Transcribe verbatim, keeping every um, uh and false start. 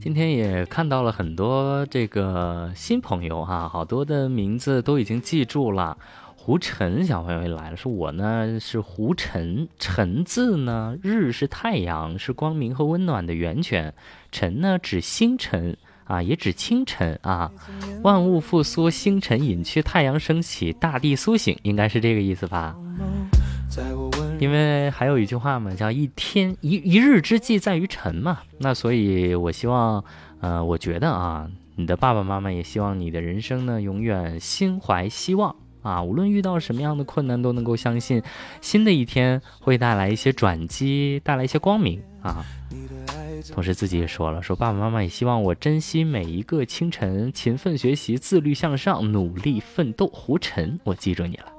今天也看到了很多这个新朋友哈，好多的名字都已经记住了。胡晨小朋友也来了，说我呢是胡晨，晨字呢，日是太阳，是光明和温暖的源泉，晨呢指星辰啊，也指清晨啊，万物复苏，星辰隐去，太阳升起，大地苏醒，应该是这个意思吧？因为还有一句话嘛，叫一天一一日之计在于晨嘛。那所以我希望，呃，我觉得啊，你的爸爸妈妈也希望你的人生呢，永远心怀希望啊，无论遇到什么样的困难，都能够相信新的一天会带来一些转机，带来一些光明啊。同时自己也说了，说爸爸妈妈也希望我珍惜每一个清晨，勤奋学习，自律向上，努力奋斗。胡晨，我记住你了。